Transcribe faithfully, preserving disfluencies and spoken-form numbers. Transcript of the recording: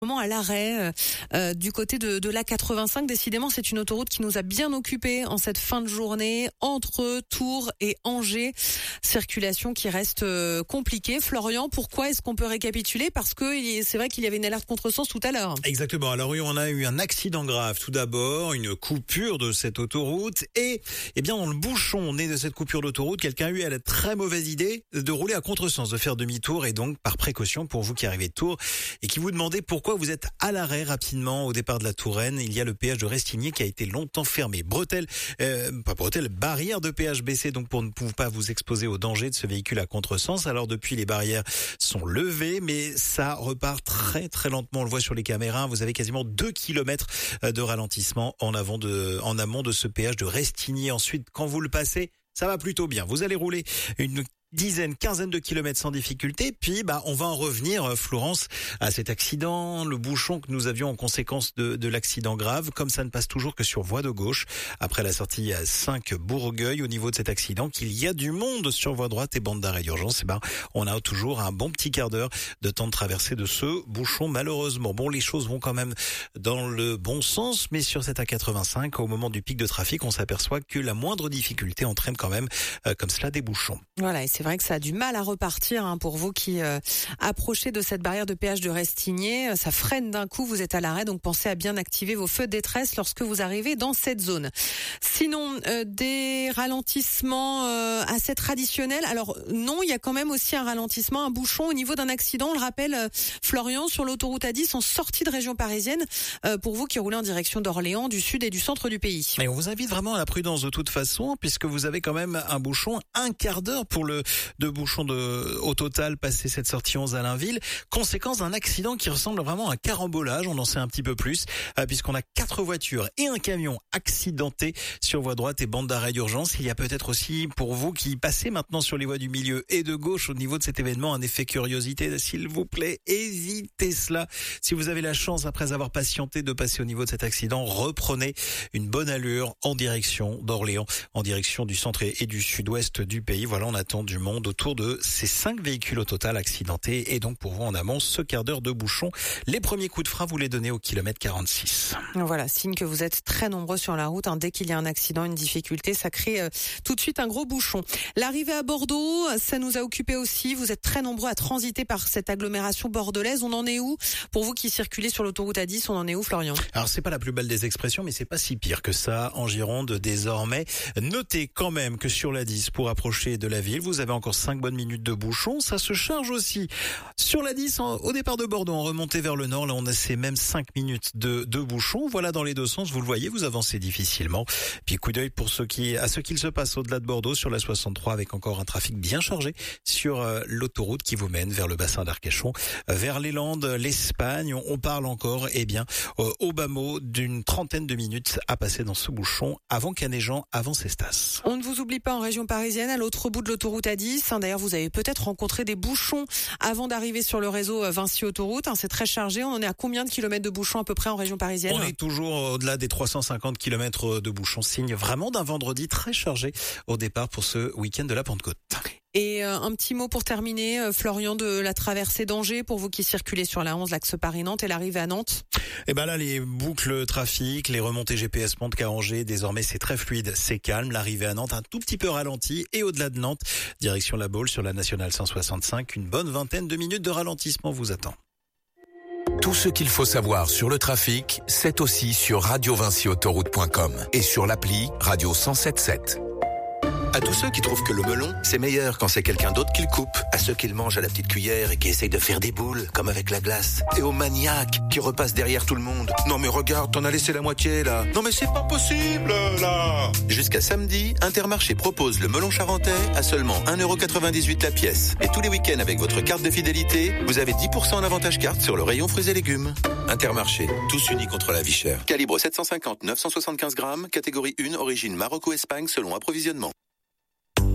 Moment à l'arrêt euh, du côté de, de l'A quatre-vingt-cinq. Décidément, c'est une autoroute qui nous a bien occupés en cette fin de journée entre Tours et Angers. Circulation qui reste euh, compliquée. Florian, pourquoi est-ce qu'on peut récapituler? Parce que c'est vrai qu'il y avait une alerte contresens tout à l'heure. Exactement. Alors oui, on a eu un accident grave. Tout d'abord, une coupure de cette autoroute et, eh bien, dans le bouchon né de cette coupure d'autoroute, quelqu'un a eu la très mauvaise idée de rouler à contresens, de faire demi-tour et donc, par précaution, pour vous qui arrivez de Tours et qui vous demandez pourquoi vous êtes à l'arrêt rapidement au départ de la Touraine, il y a le péage de Restigné qui a été longtemps fermé. Bretelle, euh, pas bretelle, barrière de péage baissée donc pour ne pas vous exposer au danger de ce véhicule à contresens. Alors depuis, les barrières sont levées, mais ça repart très très lentement. On le voit sur les caméras. Vous avez quasiment deux kilomètres de ralentissement en avant de, en amont de ce péage de Restigné. Ensuite, quand vous le passez, ça va plutôt bien. Vous allez rouler une dizaine, quinzaine de kilomètres sans difficulté. Puis, bah, on va en revenir, Florence, à cet accident, le bouchon que nous avions en conséquence de, de l'accident grave. Comme ça ne passe toujours que sur voie de gauche, après la sortie à cinq Bourgueil, au niveau de cet accident, qu'il y a du monde sur voie droite et bande d'arrêt d'urgence, et ben, on a toujours un bon petit quart d'heure de temps de traversée de ce bouchon, malheureusement. Bon, les choses vont quand même dans le bon sens, mais sur cette A quatre-vingt-cinq, au moment du pic de trafic, on s'aperçoit que la moindre difficulté entraîne quand même, euh, comme cela, des bouchons. Voilà, et c'est C'est vrai que ça a du mal à repartir hein, pour vous qui euh, approchez de cette barrière de péage de Restigné. Ça freine d'un coup, vous êtes à l'arrêt, donc pensez à bien activer vos feux de détresse lorsque vous arrivez dans cette zone. Sinon, euh, des ralentissements euh, assez traditionnels. Alors non, il y a quand même aussi un ralentissement, un bouchon au niveau d'un accident. On le rappelle, euh, Florian, sur l'autoroute A dix en sortie de région parisienne, euh, pour vous qui roulez en direction d'Orléans, du sud et du centre du pays. Et on vous invite vraiment à la prudence de toute façon, puisque vous avez quand même un bouchon, un quart d'heure pour le de bouchons de, au total, passer cette sortie onze à Lainville. Conséquence d'un accident qui ressemble vraiment à un carambolage. On en sait un petit peu plus, euh, puisqu'on a quatre voitures et un camion accidentés sur voie droite et bande d'arrêt d'urgence. Il y a peut-être aussi, pour vous qui passez maintenant sur les voies du milieu et de gauche au niveau de cet événement, un effet curiosité. S'il vous plaît, évitez cela. Si vous avez la chance, après avoir patienté, de passer au niveau de cet accident, reprenez une bonne allure en direction d'Orléans, en direction du centre et du sud-ouest du pays. Voilà, on attend du monde autour de ces cinq véhicules au total accidentés et donc pour vous en amont ce quart d'heure de bouchon. Les premiers coups de frein, vous les donnez au kilomètre quarante-six. Voilà, signe que vous êtes très nombreux sur la route. Hein. Dès qu'il y a un accident, une difficulté, ça crée euh, tout de suite un gros bouchon. L'arrivée à Bordeaux, ça nous a occupé aussi. Vous êtes très nombreux à transiter par cette agglomération bordelaise. On en est où? Pour vous qui circulez sur l'autoroute A dix, on en est où, Florian? Alors c'est pas la plus belle des expressions, mais c'est pas si pire que ça en Gironde désormais. Notez quand même que sur l'A dix, pour approcher de la ville, vous avez encore cinq bonnes minutes de bouchon. Ça se charge aussi sur l'A dix en, au départ de Bordeaux, en remontée vers le nord. Là, on a ces mêmes cinq minutes de, de bouchon. Voilà, dans les deux sens, vous le voyez, vous avancez difficilement. Puis coup d'œil pour ceux qui, à ce qu'il se passe au-delà de Bordeaux sur la soixante-trois, avec encore un trafic bien chargé sur euh, l'autoroute qui vous mène vers le bassin d'Arcachon, vers les Landes, l'Espagne. On, on parle encore, eh bien, euh, au bas mot d'une trentaine de minutes à passer dans ce bouchon avant Canéjan, avant Cestas. On ne vous oublie pas en région parisienne, à l'autre bout de l'autoroute A dix. D'ailleurs, vous avez peut-être rencontré des bouchons avant d'arriver sur le réseau Vinci Autoroute. C'est très chargé. On en est à combien de kilomètres de bouchons à peu près en région parisienne? On est toujours au-delà des trois cent cinquante kilomètres de bouchons. Signe vraiment d'un vendredi très chargé au départ pour ce week-end de la Pentecôte. Et euh, un petit mot pour terminer, euh, Florian, de la traversée d'Angers, pour vous qui circulez sur la onze, l'axe Paris-Nantes et l'arrivée à Nantes. Et ben là, les boucles trafic, les remontées G P S montrent qu'à Angers, désormais, c'est très fluide, c'est calme. L'arrivée à Nantes, un tout petit peu ralenti. Et au-delà de Nantes, direction La Baule sur la nationale cent soixante-cinq, une bonne vingtaine de minutes de ralentissement vous attend. Tout ce qu'il faut savoir sur le trafic, c'est aussi sur radio vinci autoroute point com et sur l'appli Radio cent soixante-dix-sept sept. À tous ceux qui trouvent que le melon, c'est meilleur quand c'est quelqu'un d'autre qui le coupe. À ceux qui le mangent à la petite cuillère et qui essayent de faire des boules, comme avec la glace. Et aux maniaques qui repassent derrière tout le monde. Non mais regarde, t'en as laissé la moitié là. Non mais c'est pas possible là. Jusqu'à samedi, Intermarché propose le melon charentais à seulement un euro quatre-vingt-dix-huit la pièce. Et tous les week-ends avec votre carte de fidélité, vous avez dix pour cent en avantage carte sur le rayon fruits et légumes. Intermarché, tous unis contre la vie chère. Calibre sept cent cinquante, neuf cent soixante-quinze grammes, catégorie un, origine Maroc ou Espagne selon approvisionnement.